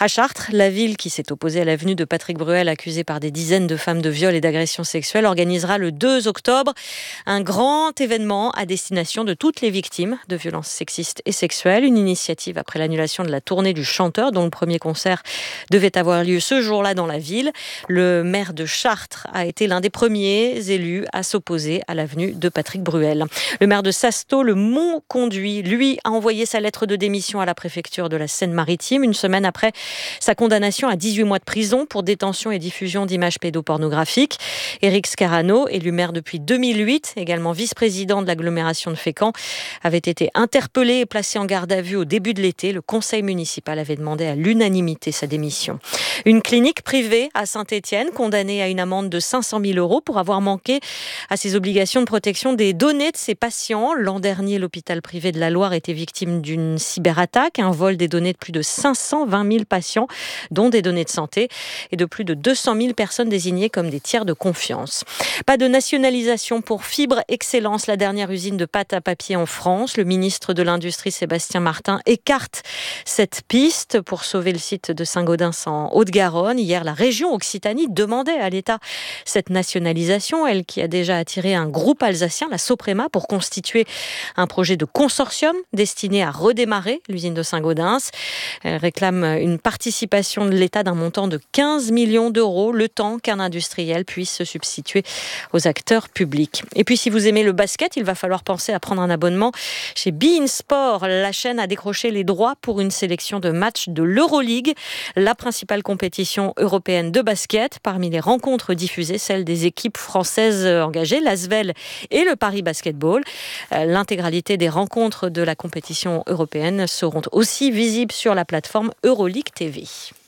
À Chartres, la ville qui s'est opposée à l'avenue de Patrick Bruel, accusée par des dizaines de femmes de viol et d'agressions sexuelles, organisera le 2 octobre un grand événement à destination de toutes les victimes de violences sexistes et sexuelles. Une initiative après l'annulation de la tournée du chanteur, dont le premier concert devait avoir lieu ce jour-là dans la ville. Le maire de Chartres a été l'un des premiers élus à s'opposer à l'avenue de Patrick Bruel. Le maire de Sasto, le Mont-Conduit, lui, a envoyé sa lettre de démission à la préfecture de la Seine-Maritime, une semaine après sa condamnation à 18 mois de prison pour détention et diffusion d'images pédopornographiques. Éric Scarano, élu maire depuis 2008, également vice-président de l'agglomération de Fécamp, avait été interpellé et placé en garde à vue au début de l'été. Le conseil municipal avait demandé à l'unanimité sa démission. Une clinique privée à Saint-Étienne, condamnée à une amende de 500 000 € pour avoir manqué à ses obligations de protection des données de ses patients. L'an dernier, l'hôpital privé de la Loire était victime d'une cyberattaque, un vol des données de plus de 520 000 patients, dont des données de santé, et de plus de 200 000 personnes désignées comme des tiers de confiance. Pas de nationalisation pour Fibre Excellence, la dernière usine de pâte à papier en France. Le ministre de l'Industrie, Sébastien Martin, écarte cette piste pour sauver le site de Saint-Gaudens en Haute-Garonne. Hier, la région Occitanie demandait à l'État cette nationalisation, elle qui a déjà attiré un groupe alsacien, la Soprema, pour constituer un projet de consortium destiné à redémarrer l'usine de Saint-Gaudens. Elle réclame une participation de l'État d'un montant de 15 millions d'euros, le temps qu'un industriel puisse se substituer aux acteurs publics. Et puis, si vous aimez le basket, il va falloir penser à prendre un abonnement chez beIN Sport. La chaîne a décroché les droits pour une sélection de matchs de l'Euroleague, la principale compétition européenne de basket. Parmi les rencontres diffusées, celle des équipes françaises engagées, l'Asvel et le Paris Basketball. L'intégralité des rencontres de la compétition européenne seront aussi visibles sur la plateforme Euroleague TV.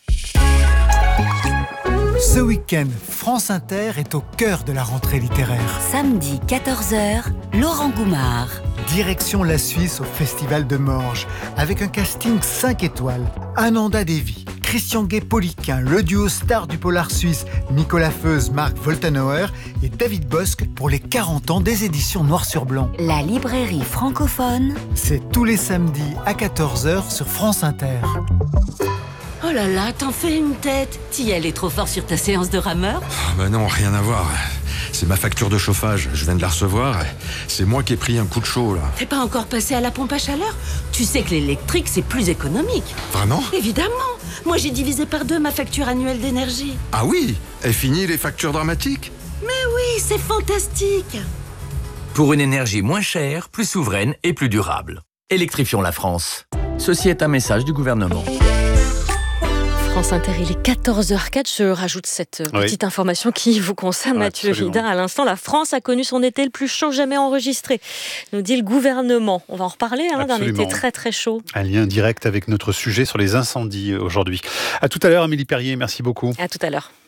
Ce week-end, France Inter est au cœur de la rentrée littéraire. Samedi 14h, Laurent Goumard. Direction la Suisse au Festival de Morges, avec un casting 5 étoiles. Ananda Devi, Christian Guay-Poliquin, le duo star du polar suisse Nicolas Feuze, Marc Woltenauer et David Bosque pour les 40 ans des éditions Noir sur Blanc. La librairie francophone. C'est tous les samedis à 14h sur France Inter. Oh là là, t'en fais une tête. T'y allais trop fort sur ta séance de rameur ? Bah non, rien à voir. C'est ma facture de chauffage, je viens de la recevoir. C'est moi qui ai pris un coup de chaud, là. T'es pas encore passé à la pompe à chaleur ? Tu sais que l'électrique, c'est plus économique. Vraiment ? Évidemment. Moi, j'ai divisé par 2 ma facture annuelle d'énergie. Ah oui ? Est fini les factures dramatiques ? Mais oui, c'est fantastique. Pour une énergie moins chère, plus souveraine et plus durable. Électrifions la France. Ceci est un message du gouvernement. France Inter, il est 14h04. Je rajoute cette petite information qui vous concerne, Mathieu Vidin. À l'instant, la France a connu son été le plus chaud jamais enregistré, nous dit le gouvernement. On va en reparler d'un été très très chaud. Un lien direct avec notre sujet sur les incendies aujourd'hui. À tout à l'heure, Amélie Perrier, merci beaucoup. À tout à l'heure.